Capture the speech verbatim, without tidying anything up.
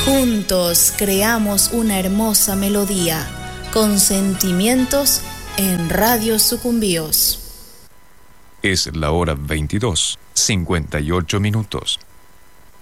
Juntos creamos una hermosa melodía, con sentimientos en Radio Sucumbíos. Es la hora veintidós, cincuenta y ocho minutos.